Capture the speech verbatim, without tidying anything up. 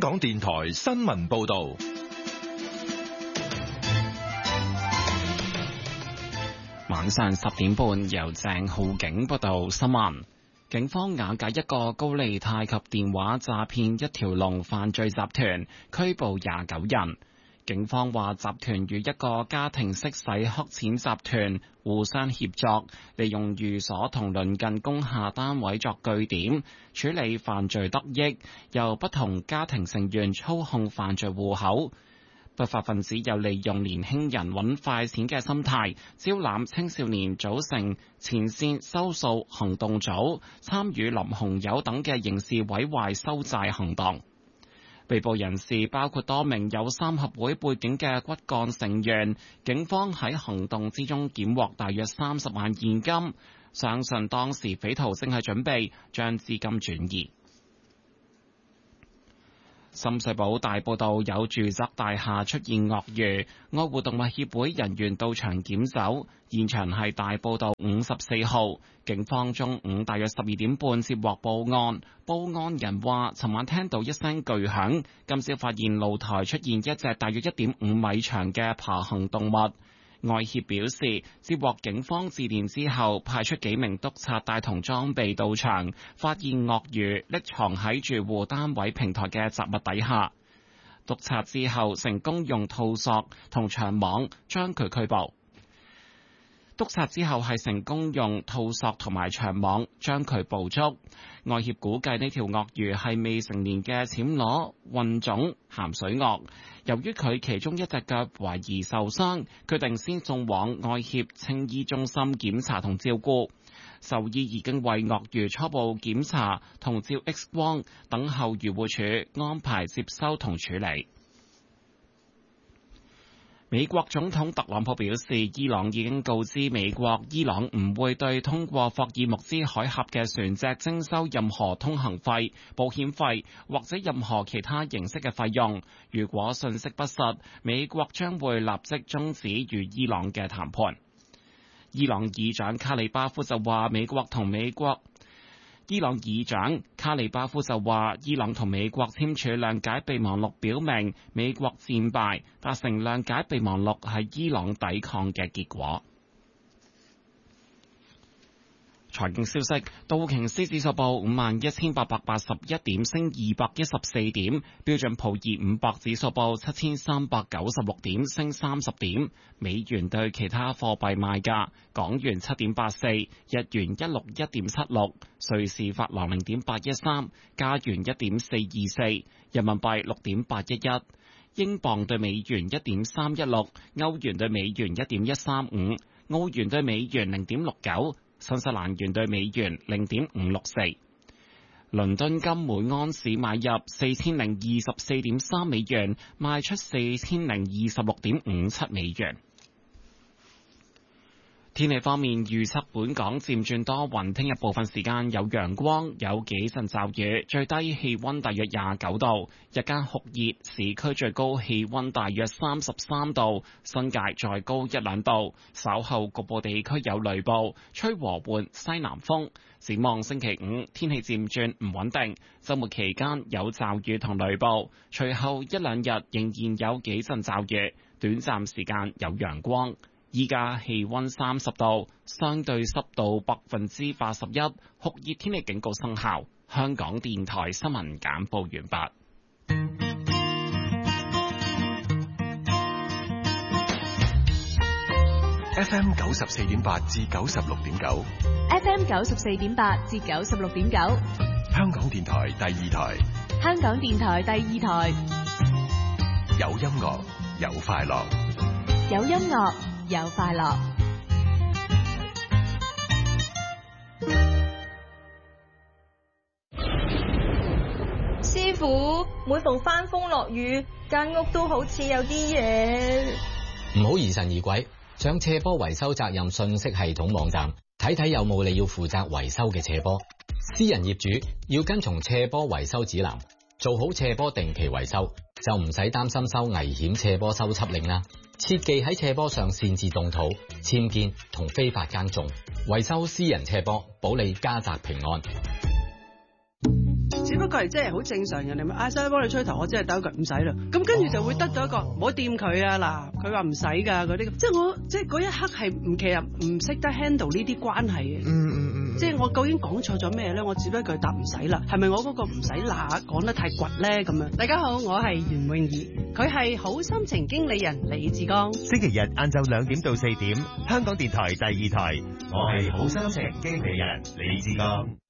港電台新聞報道。 晚上十點半，由鄭浩景報道新聞。警方瓦解一個高利貸及電話詐騙一條龍犯罪集團，拘捕廿九人。警方話，集團與一個家庭式洗黑錢集團互相協作，利用寓所同鄰近工廈單位作據點，處理犯罪得益，由不同家庭成員操控犯罪戶口。不法分子又利用年輕人揾快錢嘅心態，招攬青少年組成前線收數行動組，參與林紅友等嘅刑事毀壞收債行動。被捕人士包括多名有三合會背景嘅骨幹成員，警方喺行動之中檢獲大約三十萬現金，相信當時匪徒正係準備將資金轉移。深水埗大埔道有住宅大廈出現鱷魚，愛護動物協會人員到場檢走，現場係大埔道五十四號。警方中午大約十二點半接獲報案，報案人話尋晚聽到一聲巨響，今朝發現露台出現一隻大約一點五米長嘅爬行動物。外協表示，接獲警方致電之後，派出幾名督察帶同裝備到場，發現鱷魚匿藏喺住戶單位平台嘅雜物底下。督察之後成功用套索同長網將佢拘捕。督察之後係成功用套索同埋長網將佢捕捉。外協估計呢條鱷魚係未成年嘅暹羅混種鹹水鱷。由於佢其中一隻腳懷疑受傷，決定先送往愛協青衣中心檢查同照顧。獸醫已經為鱷魚初步檢查同照 X 光，等候漁護署安排接收同處理。美國總統特朗普表示，伊朗已經告知美國，伊朗唔會對通過霍爾木茲海峽嘅船隻徵收任何通行費、保險費或者任何其他形式嘅費用。如果信息不實，美國將會立即終止與伊朗嘅談判。伊朗議長卡里巴夫就話，美國同美國伊朗議長卡里巴夫就話，伊朗同美國簽署諒解備忘錄，表明美國戰敗，達成諒解備忘錄係伊朗抵抗嘅結果。財經消息，道瓊斯指數報五萬一千八百八十一點，升二百一十四點；標準普爾五百指數報七千三百九十六點，升三十點。美元對其他貨幣賣價：港元七點八四，日元一六一點七六，瑞士法郎零點八一三，加元一點四二四，人民幣六點八一一，英鎊對美元一點三一六，歐元對美元一點一三五，澳元對美元零點六九。新西蘭元對美元零點五六四，倫敦金每安士買入四千零二十四點三美元，賣出四千零二十六點五七美元。天氣方面，預測本港漸轉多雲，聽日部分時間有陽光，有幾陣驟雨，最低氣溫大約廿九度，日間酷熱，市區最高氣溫大約三十三度，新界再高一兩度。稍後局部地區有雷暴，吹和緩西南風。展望星期五，天氣漸轉唔穩定，週末期間有驟雨同雷暴，隨後一兩日仍然有幾陣驟雨，短暫時間有陽光。依家氣溫三十度，相對濕度百分之八十一，酷熱天氣警告生效。香港電台新聞簡報完畢。 F M 九十四點八至九十六點九 ，F M 九十四點八至九十六點九， 香港電台第二台， 香港電台第二台， 有音樂有快樂， 有音樂。有快樂， 師傅，每逢翻風落雨，間屋都好似有啲嘢。 唔好疑神疑鬼，上斜坡維修責任信息系統網站睇睇有冇你要負責維修嘅斜坡。私人業主要跟從斜坡維修指南，做好斜坡定期維修，就唔使擔心收危險斜坡修葺令啦。切忌喺斜坡上擅自動土、僭建同非法耕種，維修私人斜坡，保你家宅平安。 只不過係即係好正常，人哋咪嗌使幫你吹頭，我只係兜句唔使啦。咁跟住就會得到一個唔好掂佢啊嗱，佢話唔使㗎嗰啲，即係我即係嗰一刻係唔其實唔識得 handle 呢啲關係嘅。嗯嗯嗯。即係我究竟講錯咗咩咧？我只不過答唔使啦，係咪我嗰個唔使啦講得太倔咧咁樣？大家好，我係袁詠儀，佢係好心情經理人李志剛。 星期日晏晝兩點到四點，香港電台第二台，我係好心情經理人李志剛。